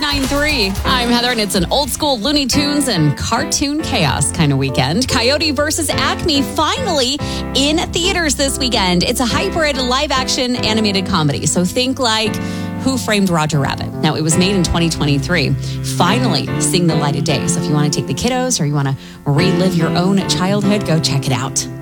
99.3. I'm Heather, and it's an old school Looney Tunes and cartoon chaos kind of weekend. Coyote versus Acme finally in theaters this weekend. It's a hybrid live action animated comedy. So think like Who Framed Roger Rabbit. Now, it was made in 2023. Finally seeing the light of day. So if you want to take the kiddos or you want to relive your own childhood, go check it out.